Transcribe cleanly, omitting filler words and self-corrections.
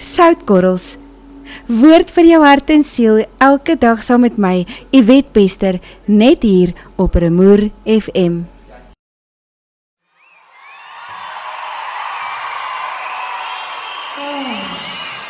Soutkorrels. Woord vir jou hart en siel, elke dag saam met my, Yvette Bester, net hier op Remoer FM. Oh.